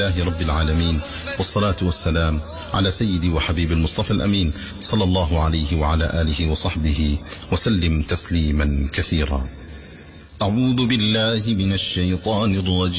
لله رب العالمين، والصلاة والسلام على سيدي وحبيب المصطفى الأمين صلى الله عليه وعلى آله وصحبه وسلم تسليما كثيرا. أعوذ بالله من الشيطان الرجيم.